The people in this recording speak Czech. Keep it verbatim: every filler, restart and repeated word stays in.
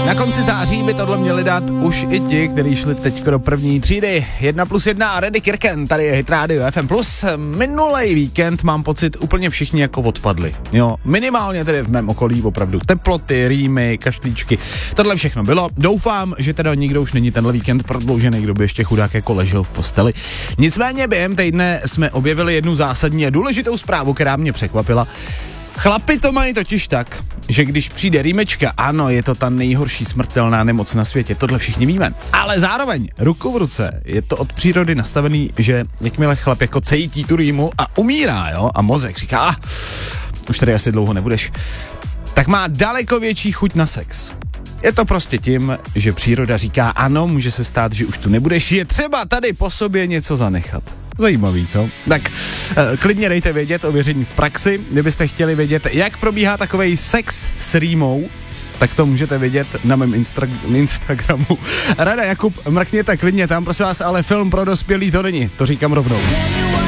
Na konci září by tohle měli dát už i ti, kteří šli teď do první třídy. Jedna plus jedna a Reddy Kirken, tady je Hit Radio F M plus. Minulej víkend mám pocit úplně všichni jako odpadli. Jo, minimálně tedy v mém okolí opravdu teploty, rýmy, kašlíčky. Tohle všechno bylo. Doufám, že teda nikdo už není tenhle víkend prodloužený, kdo by ještě chudák jako ležel v posteli. Nicméně během týdne jsme objevili jednu zásadní a důležitou zprávu, která mě překvapila. Chlapi to mají totiž tak, že když přijde rýmečka, ano, je to ta nejhorší smrtelná nemoc na světě, tohle všichni víme, ale zároveň ruku v ruce je to od přírody nastavený, že jakmile chlap jako cítí tu rýmu a umírá, jo, a mozek říká, ah, už tady asi dlouho nebudeš, tak má daleko větší chuť na sex. Je to prostě tím, že příroda říká, ano, může se stát, že už tu nebudeš, je třeba tady po sobě něco zanechat. Zajímavý, co? Tak eh, klidně dejte vědět o věření v praxi, kdybyste chtěli vědět, jak probíhá takovej sex s rýmou, tak to můžete vědět na mém instra- Instagramu. Rada Jakub, mrkněte klidně tam, prosím vás, ale film pro dospělý to není, to říkám rovnou.